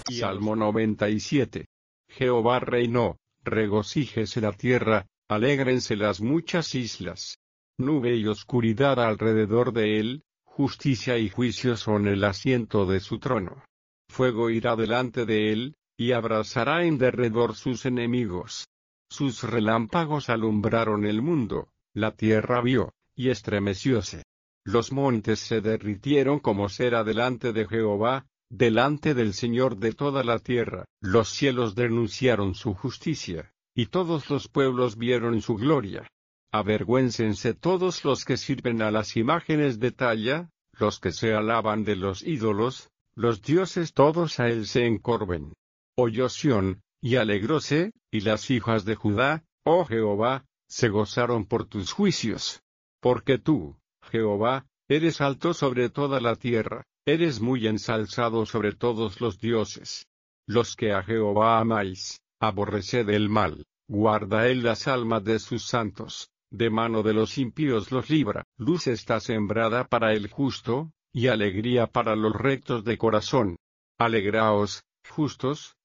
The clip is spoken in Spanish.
Salmo 97. Jehová reinó, regocíjese la tierra, alégrense las muchas islas. Nube y oscuridad alrededor de él, justicia y juicio son el asiento de su trono. Fuego irá delante de él, y abrazará en derredor sus enemigos. Sus relámpagos alumbraron el mundo, la tierra vio, y estremecióse. Los montes se derritieron como cera delante de Jehová, delante del Señor de toda la tierra. Los cielos denunciaron su justicia, y todos los pueblos vieron su gloria. Avergüéncense todos los que sirven a las imágenes de talla, los que se alaban de los ídolos, los dioses todos a él se encorven. Oyó Sión, y alegróse, y las hijas de Judá, oh Jehová, se gozaron por tus juicios. Porque tú, Jehová, eres alto sobre toda la tierra, eres muy ensalzado sobre todos los dioses. Los que a Jehová amáis, aborreced el mal, guarda él las almas de sus santos, de mano de los impíos los libra. Luz está sembrada para el justo, y alegría para los rectos de corazón. Alegraos, justos,